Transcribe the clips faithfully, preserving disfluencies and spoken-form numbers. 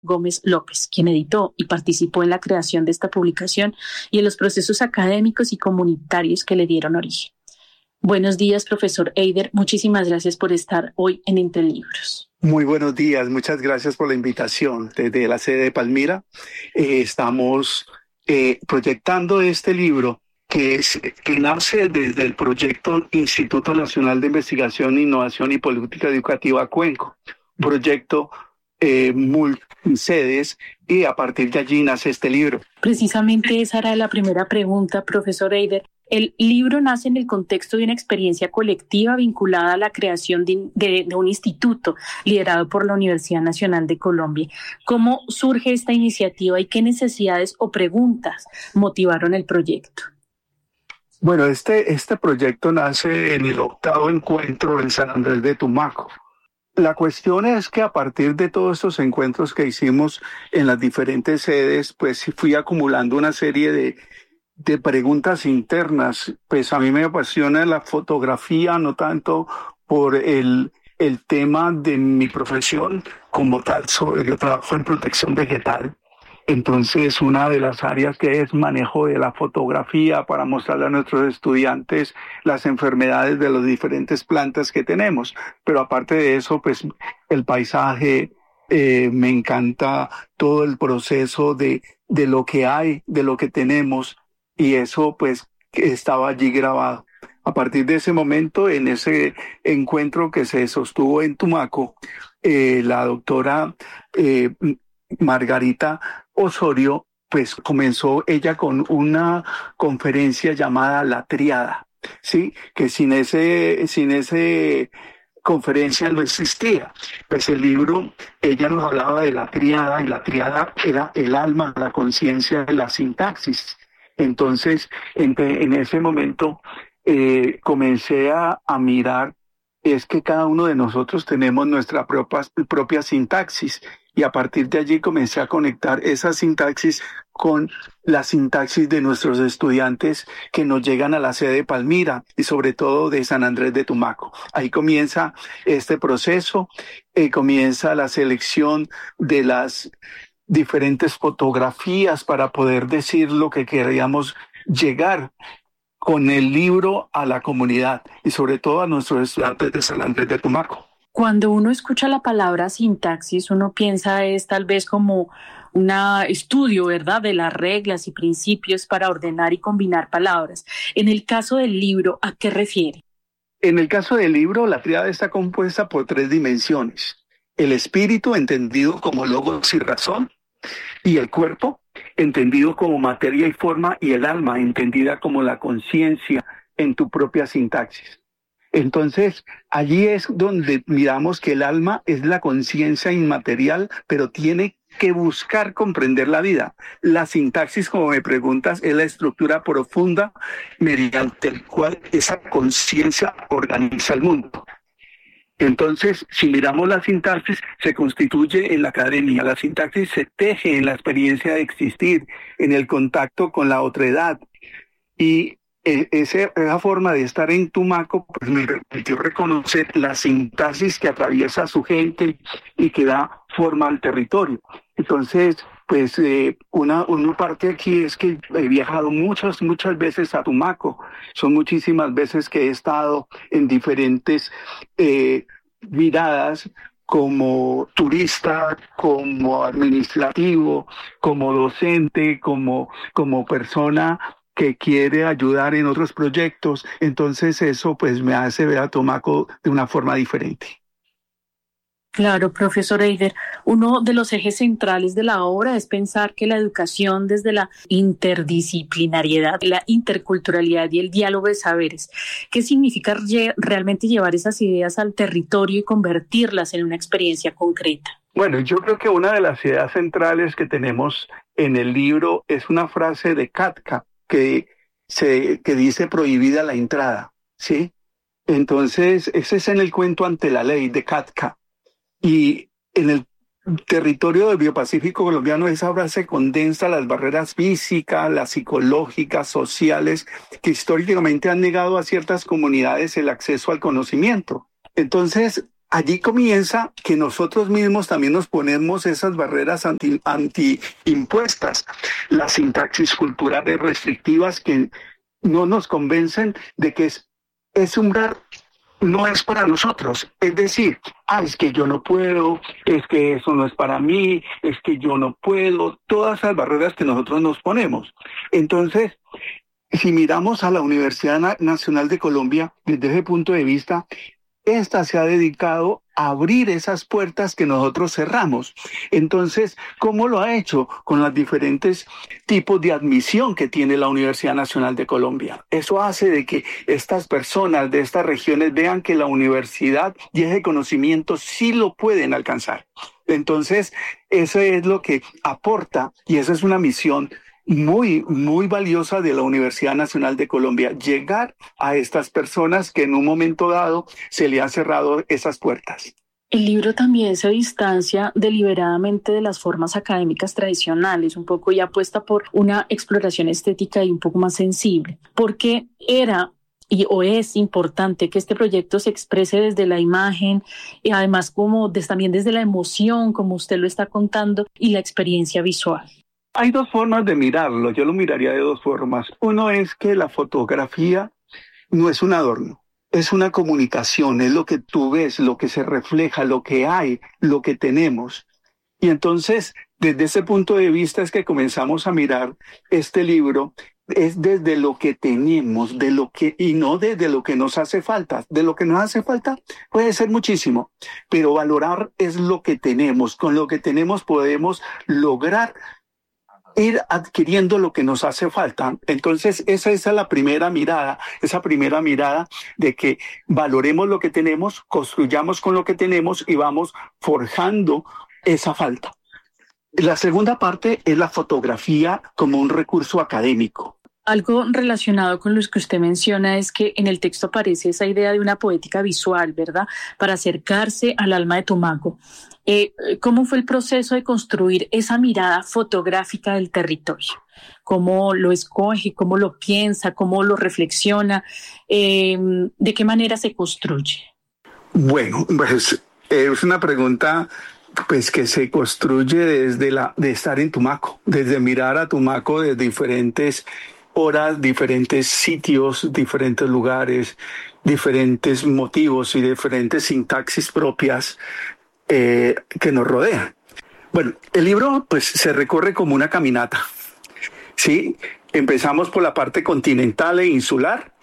Gómez López, quien editó y participó en la creación de esta publicación y en los procesos académicos y comunitarios que le dieron origen. Buenos días, profesor Eider. Muchísimas gracias por estar hoy en Entre Libros. Muy buenos días. Muchas gracias por la invitación. Desde la sede de Palmira eh, estamos eh, proyectando este libro que, es, que nace desde el proyecto Instituto Nacional de Investigación, Innovación y Política Educativa Cuenco, un proyecto eh, multisedes, y a partir de allí nace este libro. Precisamente esa era la primera pregunta, profesor Eider. El libro nace en el contexto de una experiencia colectiva vinculada a la creación de, de, de un instituto liderado por la Universidad Nacional de Colombia. ¿Cómo surge esta iniciativa y qué necesidades o preguntas motivaron el proyecto? Bueno, este, este proyecto nace en el octavo encuentro en San Andrés de Tumaco. La cuestión es que a partir de todos estos encuentros que hicimos en las diferentes sedes, pues fui acumulando una serie de de preguntas internas. Pues a mí me apasiona la fotografía, no tanto por el, el tema de mi profesión como tal. Sobre, yo trabajo en protección vegetal. Entonces, una de las áreas que es manejo de la fotografía para mostrarle a nuestros estudiantes las enfermedades de las diferentes plantas que tenemos. Pero aparte de eso, pues el paisaje, eh, me encanta todo el proceso de, de lo que hay, de lo que tenemos. Y eso pues estaba allí grabado. A partir de ese momento, en ese encuentro que se sostuvo en Tumaco, eh, la doctora eh, Margarita Osorio pues comenzó ella con una conferencia llamada La Tríada, ¿sí? Que sin ese, sin ese conferencia no existía. Pues el libro, ella nos hablaba de la tríada, y la tríada era el alma, la conciencia, la sintaxis. Entonces, en, en ese momento eh, comencé a, a mirar, es que cada uno de nosotros tenemos nuestra propia, propia sintaxis, y a partir de allí comencé a conectar esa sintaxis con la sintaxis de nuestros estudiantes que nos llegan a la sede de Palmira y sobre todo de San Andrés de Tumaco. Ahí comienza este proceso, eh, comienza la selección de las diferentes fotografías para poder decir lo que queríamos llegar con el libro a la comunidad y sobre todo a nuestros estudiantes de San Andrés de Tumaco. Cuando uno escucha la palabra sintaxis, uno piensa es tal vez como un estudio, ¿verdad?, de las reglas y principios para ordenar y combinar palabras. En el caso del libro, ¿a qué refiere? En el caso del libro, la tríada está compuesta por tres dimensiones. El espíritu, entendido como logos y razón, y el cuerpo, entendido como materia y forma, y el alma, entendida como la conciencia en tu propia sintaxis. Entonces, allí es donde miramos que el alma es la conciencia inmaterial, pero tiene que buscar comprender la vida. La sintaxis, como me preguntas, es la estructura profunda mediante la cual esa conciencia organiza el mundo. Entonces, si miramos la sintaxis, se constituye en la academia. La sintaxis se teje en la experiencia de existir, en el contacto con la otredad. Y ese, esa forma de estar en Tumaco pues me permitió reconocer la sintaxis que atraviesa a su gente y que da forma al territorio. Entonces, pues eh, una, una parte aquí es que he viajado muchas, muchas veces a Tumaco. Son muchísimas veces que he estado en diferentes eh, miradas como turista, como administrativo, como docente, como, como persona que quiere ayudar en otros proyectos. Entonces eso pues me hace ver a Tumaco de una forma diferente. Claro, profesor Eider, uno de los ejes centrales de la obra es pensar que la educación desde la interdisciplinariedad, la interculturalidad y el diálogo de saberes. ¿Qué significa re- realmente llevar esas ideas al territorio y convertirlas en una experiencia concreta? Bueno, yo creo que una de las ideas centrales que tenemos en el libro es una frase de Kafka que, se, que dice prohibida la entrada, ¿sí? Entonces, ese es en el cuento Ante la Ley de Kafka. Y en el territorio del Biopacífico colombiano esa frase condensa las barreras físicas, las psicológicas, sociales, que históricamente han negado a ciertas comunidades el acceso al conocimiento. Entonces, allí comienza que nosotros mismos también nos ponemos esas barreras anti, anti-impuestas, las sintaxis culturales restrictivas que no nos convencen de que es, es umbral no es para nosotros. Es decir, ah, es que yo no puedo, es que eso no es para mí, es que yo no puedo, todas esas barreras que nosotros nos ponemos. Entonces, si miramos a la Universidad Nacional de Colombia desde ese punto de vista, esta se ha dedicado a abrir esas puertas que nosotros cerramos. Entonces, ¿cómo lo ha hecho? Con los diferentes tipos de admisión que tiene la Universidad Nacional de Colombia. Eso hace de que estas personas de estas regiones vean que la universidad y ese conocimiento sí lo pueden alcanzar. Entonces, eso es lo que aporta y esa es una misión muy, muy valiosa de la Universidad Nacional de Colombia, llegar a estas personas que en un momento dado se le han cerrado esas puertas. El libro también se distancia deliberadamente de las formas académicas tradicionales, un poco y apuesta por una exploración estética y un poco más sensible, porque era y o es importante que este proyecto se exprese desde la imagen y además como des, también desde la emoción, como usted lo está contando, y la experiencia visual. Hay dos formas de mirarlo, yo lo miraría de dos formas. Uno es que la fotografía no es un adorno, es una comunicación, es lo que tú ves, lo que se refleja, lo que hay, lo que tenemos. Y entonces, desde ese punto de vista es que comenzamos a mirar este libro, es desde lo que tenemos, de lo que, y no desde lo que nos hace falta. De lo que nos hace falta puede ser muchísimo, pero valorar es lo que tenemos. Con lo que tenemos podemos lograr ir adquiriendo lo que nos hace falta. Entonces, esa, esa es la primera mirada, esa primera mirada de que valoremos lo que tenemos, construyamos con lo que tenemos y vamos forjando esa falta. La segunda parte es la fotografía como un recurso académico. Algo relacionado con lo que usted menciona es que en el texto aparece esa idea de una poética visual, ¿verdad? Para acercarse al alma de Tumaco. Eh, ¿Cómo fue el proceso de construir esa mirada fotográfica del territorio? ¿Cómo lo escoge? ¿Cómo lo piensa? ¿Cómo lo reflexiona? Eh, ¿De qué manera se construye? Bueno, pues es una pregunta pues que se construye desde la de estar en Tumaco, desde mirar a Tumaco desde diferentes horas, diferentes sitios, diferentes lugares, diferentes motivos y diferentes sintaxis propias eh, que nos rodean. Bueno, el libro pues se recorre como una caminata, ¿sí? Empezamos por la parte continental e insular,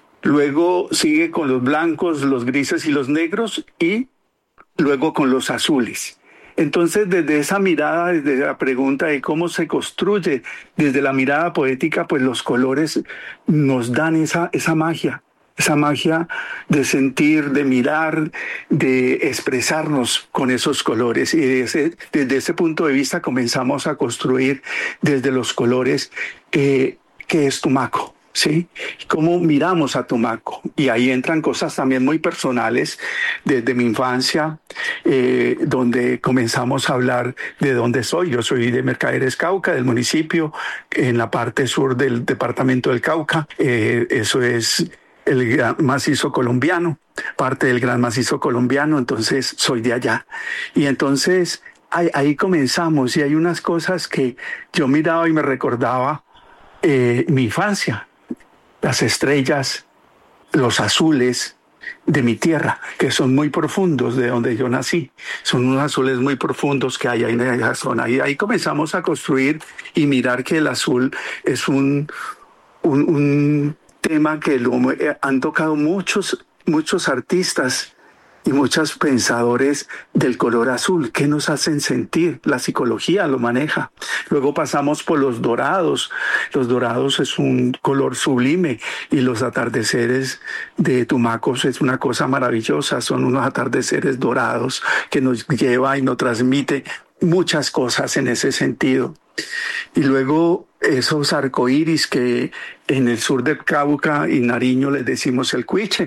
luego sigue con los blancos, los grises y los negros y luego con los azules. Entonces, desde esa mirada, desde la pregunta de cómo se construye, desde la mirada poética, pues los colores nos dan esa, esa magia, esa magia de sentir, de mirar, de expresarnos con esos colores. Y desde, desde ese punto de vista comenzamos a construir desde los colores eh, que es Tumaco. ¿Sí? Cómo miramos a Tumaco. Y ahí entran cosas también muy personales desde mi infancia, eh, donde comenzamos a hablar de dónde soy. Yo soy de Mercaderes Cauca, del municipio, en la parte sur del departamento del Cauca. Eh, eso es el gran macizo colombiano, parte del gran macizo colombiano, entonces soy de allá. Y entonces ahí, ahí comenzamos y hay unas cosas que yo miraba y me recordaba eh, mi infancia. Las estrellas, los azules de mi tierra, que son muy profundos de donde yo nací. Son unos azules muy profundos que hay ahí en esa zona. Y ahí comenzamos a construir y mirar que el azul es un, un, un tema que lo han tocado muchos, muchos artistas y muchos pensadores del color azul. ¿Qué nos hacen sentir? La psicología lo maneja. Luego pasamos por los dorados. Los dorados es un color sublime y los atardeceres de Tumaco es una cosa maravillosa. Son unos atardeceres dorados que nos lleva y nos transmite muchas cosas en ese sentido. Y luego esos arcoíris que en el sur del Cauca y Nariño les decimos el cuiche.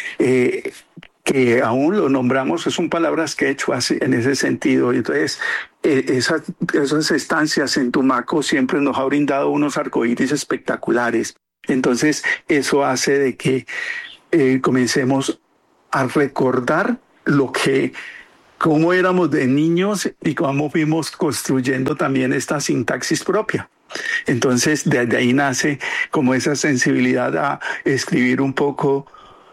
Eh, que aún lo nombramos, son palabras quechuas en ese sentido. Entonces, eh, esas, esas estancias en Tumaco siempre nos ha brindado unos arcoíris espectaculares. Entonces, eso hace de que eh, comencemos a recordar lo que, cómo éramos de niños y cómo fuimos construyendo también esta sintaxis propia. Entonces, desde ahí nace como esa sensibilidad a escribir un poco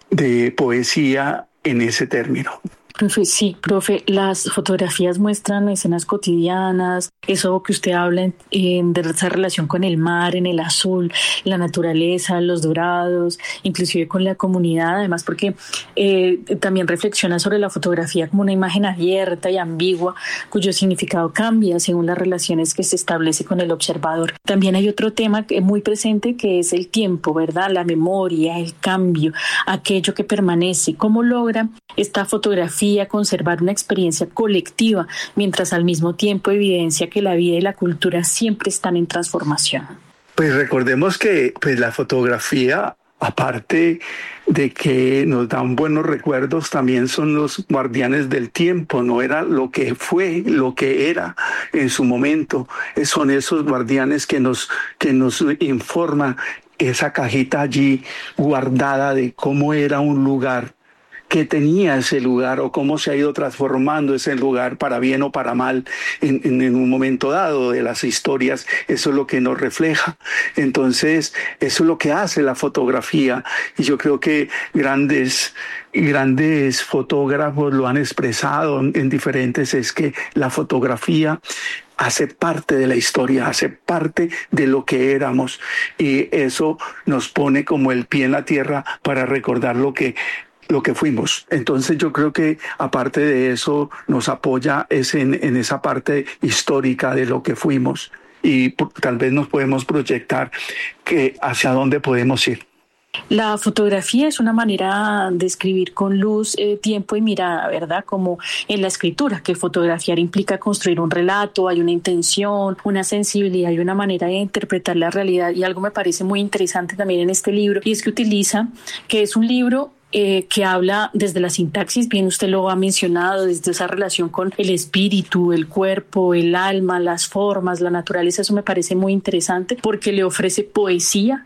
de poesía en ese término. Profe, sí, profe, las fotografías muestran escenas cotidianas, eso que usted habla en, en, de esa relación con el mar, en el azul, la naturaleza, los dorados, inclusive con la comunidad, además porque eh, también reflexiona sobre la fotografía como una imagen abierta y ambigua, cuyo significado cambia según las relaciones que se establece con el observador. También hay otro tema que es muy presente, que es el tiempo, ¿verdad? La memoria, el cambio, aquello que permanece. ¿Cómo logra esta fotografía conservar una experiencia colectiva, mientras al mismo tiempo evidencia que la vida y la cultura siempre están en transformación? Pues recordemos que pues, la fotografía, aparte de que nos dan buenos recuerdos, también son los guardianes del tiempo. No era lo que fue, lo que era en su momento. Son esos guardianes que nos, que nos informan esa cajita allí guardada de cómo era un lugar, qué tenía ese lugar o cómo se ha ido transformando ese lugar para bien o para mal en, en, en un momento dado de las historias. Eso es lo que nos refleja. Entonces, eso es lo que hace la fotografía. Y yo creo que grandes, grandes fotógrafos lo han expresado en diferentes, es que la fotografía hace parte de la historia, hace parte de lo que éramos. Y eso nos pone como el pie en la tierra para recordar lo que lo que fuimos. Entonces yo creo que aparte de eso nos apoya es en, en esa parte histórica de lo que fuimos y tal vez nos podemos proyectar que hacia dónde podemos ir. La fotografía es una manera de escribir con luz, eh, tiempo y mirada, ¿verdad? Como en la escritura, que fotografiar implica construir un relato, hay una intención, una sensibilidad y una manera de interpretar la realidad. Y algo me parece muy interesante también en este libro, y es que utiliza, que es un libro Eh, que habla desde la sintaxis, bien usted lo ha mencionado, desde esa relación con el espíritu, el cuerpo, el alma, las formas, la naturaleza. Eso me parece muy interesante porque le ofrece poesía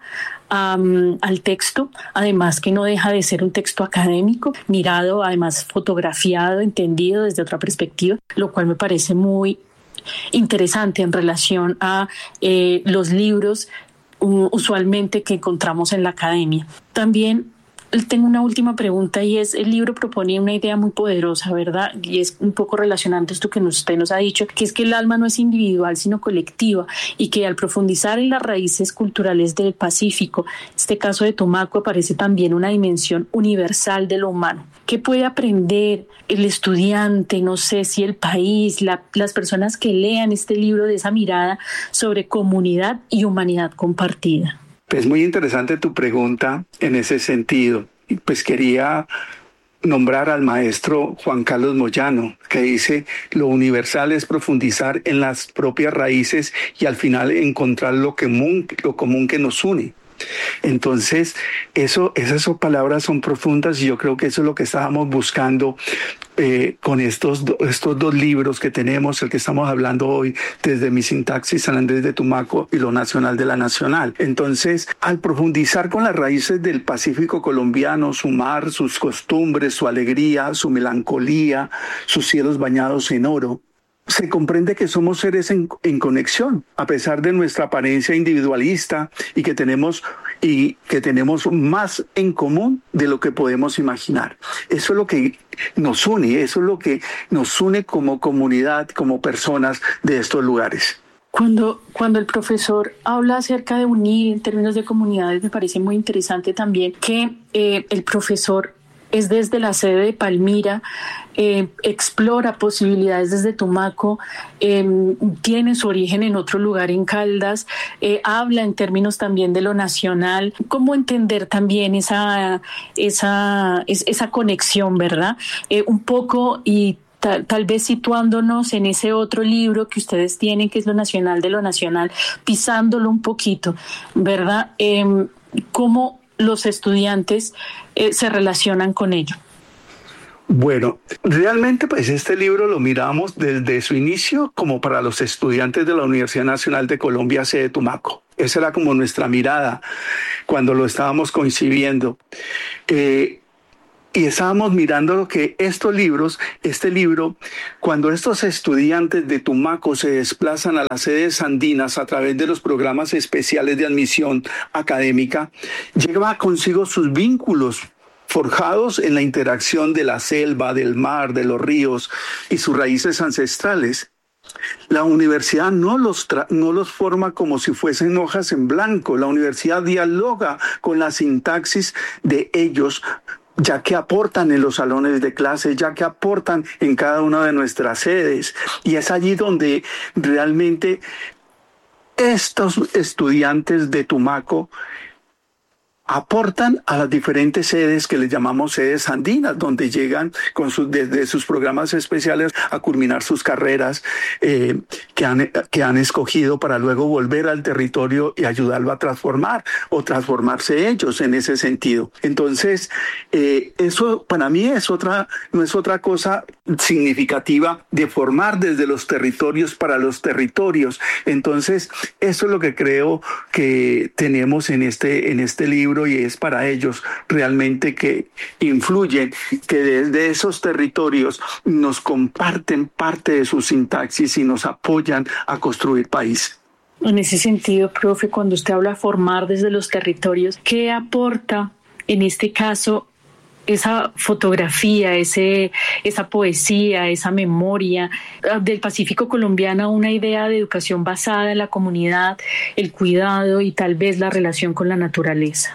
um, al texto, además que no deja de ser un texto académico, mirado, además fotografiado, entendido desde otra perspectiva, lo cual me parece muy interesante en relación a eh, los libros um, usualmente que encontramos en la academia. También tengo una última pregunta, y es, el libro propone una idea muy poderosa, ¿verdad? Y es un poco relacionante esto que usted nos ha dicho, que es que el alma no es individual, sino colectiva, y que al profundizar en las raíces culturales del Pacífico, este caso de Tumaco, aparece también una dimensión universal de lo humano. ¿Qué puede aprender el estudiante, no sé si el país, la, las personas que lean este libro de esa mirada sobre comunidad y humanidad compartida? Es muy interesante tu pregunta en ese sentido. Pues quería nombrar al maestro Juan Carlos Moyano, que dice: lo universal es profundizar en las propias raíces y al final encontrar lo común, lo común que nos une. Entonces, eso, esas palabras son profundas y yo creo que eso es lo que estábamos buscando eh, con estos, estos dos libros que tenemos, el que estamos hablando hoy, desde mi sintaxis, San Andrés de Tumaco y lo nacional de la nacional. Entonces, al profundizar con las raíces del Pacífico colombiano, su mar, sus costumbres, su alegría, su melancolía, sus cielos bañados en oro, se comprende que somos seres en, en conexión, a pesar de nuestra apariencia individualista, y que tenemos y que tenemos más en común de lo que podemos imaginar. Eso es lo que nos une, eso es lo que nos une como comunidad, como personas de estos lugares. Cuando, cuando el profesor habla acerca de unir en términos de comunidades, me parece muy interesante también que eh, el profesor es desde la sede de Palmira, eh, explora posibilidades desde Tumaco, eh, tiene su origen en otro lugar, en Caldas, eh, habla en términos también de lo nacional. ¿Cómo entender también esa, esa, esa conexión, verdad? Eh, un poco y Tal, tal vez situándonos en ese otro libro que ustedes tienen, que es Lo Nacional de lo Nacional, pisándolo un poquito, ¿verdad? Eh, ¿Cómo los estudiantes eh, se relacionan con ello? Bueno, realmente pues este libro lo miramos desde su inicio como para los estudiantes de la Universidad Nacional de Colombia, sede Tumaco. Esa era como nuestra mirada cuando lo estábamos concibiendo. Eh, Y estábamos mirando lo que estos libros, este libro, cuando estos estudiantes de Tumaco se desplazan a las sedes andinas a través de los programas especiales de admisión académica, lleva consigo sus vínculos forjados en la interacción de la selva, del mar, de los ríos y sus raíces ancestrales. La universidad no los, tra- no los forma como si fuesen hojas en blanco. La universidad dialoga con la sintaxis de ellos, ya que aportan en los salones de clase, ya que aportan en cada una de nuestras sedes. Y es allí donde realmente estos estudiantes de Tumaco aportan a las diferentes sedes que les llamamos sedes andinas, donde llegan con sus, desde sus programas especiales a culminar sus carreras eh, que, han, que han escogido para luego volver al territorio y ayudarlo a transformar o transformarse ellos en ese sentido. Entonces, eh, eso para mí es otra, no es otra cosa significativa de formar desde los territorios para los territorios. Entonces, eso es lo que creo que tenemos en este, en este libro, y es para ellos realmente que influyen, que desde esos territorios nos comparten parte de su sintaxis y nos apoyan a construir país. En ese sentido, profe, cuando usted habla de formar desde los territorios, ¿qué aporta en este caso esa fotografía, ese, esa poesía, esa memoria del Pacífico colombiano, una idea de educación basada en la comunidad, el cuidado y tal vez la relación con la naturaleza?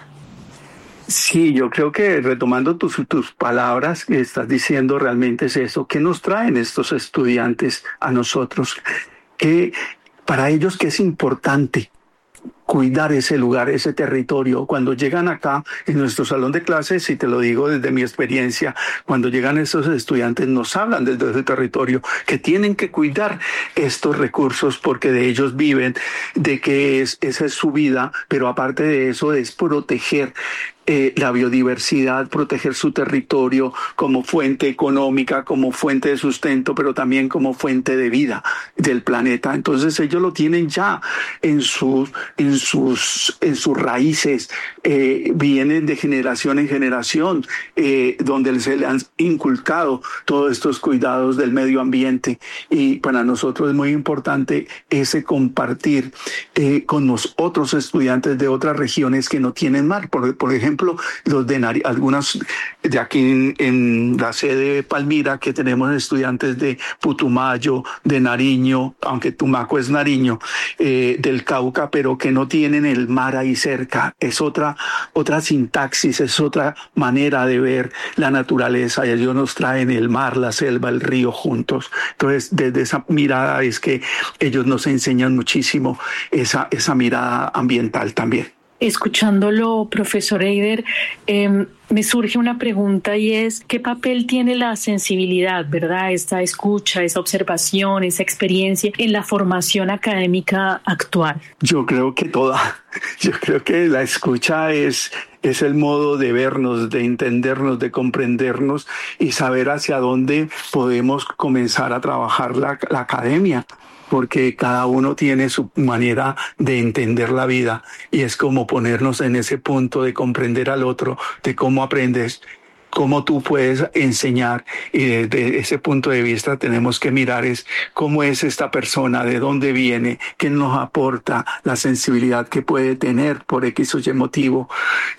Sí, yo creo que retomando tus, tus palabras que estás diciendo realmente es eso. ¿Qué nos traen estos estudiantes a nosotros? Que para ellos que es importante cuidar ese lugar, ese territorio. Cuando llegan acá en nuestro salón de clases, y te lo digo desde mi experiencia, cuando llegan estos estudiantes nos hablan desde ese territorio que tienen que cuidar estos recursos porque de ellos viven, de que es, esa es su vida, pero aparte de eso es proteger Eh, la biodiversidad, proteger su territorio como fuente económica, como fuente de sustento, pero también como fuente de vida del planeta. Entonces ellos lo tienen ya en sus, en sus, en sus raíces, eh, vienen de generación en generación, eh, donde se le han inculcado todos estos cuidados del medio ambiente. Y para nosotros es muy importante ese compartir eh, con los otros estudiantes de otras regiones que no tienen mar. Por, por ejemplo, los de Nari, algunas de aquí en, en la sede de Palmira, que tenemos estudiantes de Putumayo, de Nariño, aunque Tumaco es Nariño, eh, del Cauca, pero que no tienen el mar ahí cerca. Es otra, otra sintaxis, es otra manera de ver la naturaleza, y ellos nos traen el mar, la selva, el río juntos. Entonces, desde esa mirada es que ellos nos enseñan muchísimo esa, esa mirada ambiental también. Escuchándolo, profesor Eider, eh, me surge una pregunta, y es ¿qué papel tiene la sensibilidad, verdad? Esta escucha, esa observación, esa experiencia en la formación académica actual. Yo creo que toda. Yo creo que la escucha es, es el modo de vernos, de entendernos, de comprendernos y saber hacia dónde podemos comenzar a trabajar la, la academia. Porque cada uno tiene su manera de entender la vida, y es como ponernos en ese punto de comprender al otro, de cómo aprendes, cómo tú puedes enseñar, y desde ese punto de vista tenemos que mirar es cómo es esta persona, de dónde viene, qué nos aporta, la sensibilidad que puede tener por X o Y motivo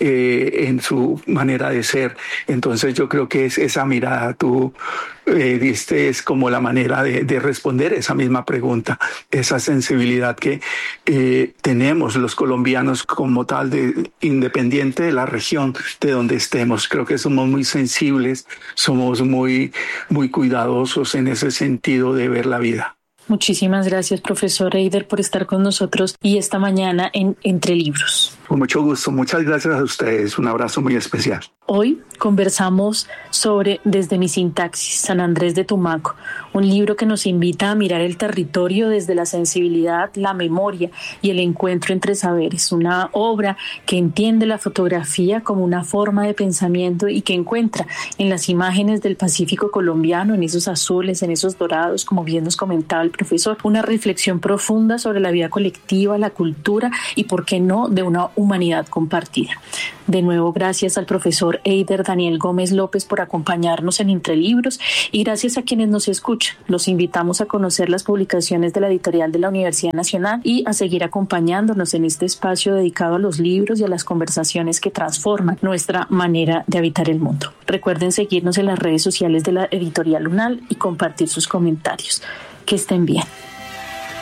eh, en su manera de ser. Entonces yo creo que es esa mirada, tú eh, diste, es como la manera de, de responder esa misma pregunta, esa sensibilidad que eh, tenemos los colombianos como tal, de, independiente de la región de donde estemos. Creo que somos muy sensibles, somos muy, muy cuidadosos en ese sentido de ver la vida. Muchísimas gracias, profesor Eider, por estar con nosotros y esta mañana en Entre Libros. Con mucho gusto. Muchas gracias a ustedes. Un abrazo muy especial. Hoy conversamos sobre Desde mi sintaxis, San Andrés de Tumaco, un libro que nos invita a mirar el territorio desde la sensibilidad, la memoria y el encuentro entre saberes. Una obra que entiende la fotografía como una forma de pensamiento y que encuentra en las imágenes del Pacífico colombiano, en esos azules, en esos dorados, como bien nos comentaba el profesor, una reflexión profunda sobre la vida colectiva, la cultura y, por qué no, de una humanidad compartida. De nuevo, gracias al profesor Eider Daniel Gómez López por acompañarnos en Entre Libros y gracias a quienes nos escuchan. Los invitamos a conocer las publicaciones de la editorial de la Universidad Nacional y a seguir acompañándonos en este espacio dedicado a los libros y a las conversaciones que transforman nuestra manera de habitar el mundo. Recuerden seguirnos en las redes sociales de la editorial UNAL y compartir sus comentarios. Que estén bien.